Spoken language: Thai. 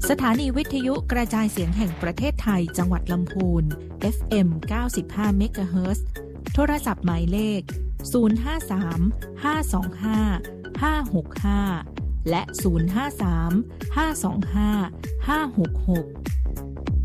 สถานีวิทยุกระจายเสียงแห่งประเทศไทยจังหวัดลำพูน FM 95 เมกะเฮิรตซ์โทรศัพท์หมายเลข053 525 565และ053 525 566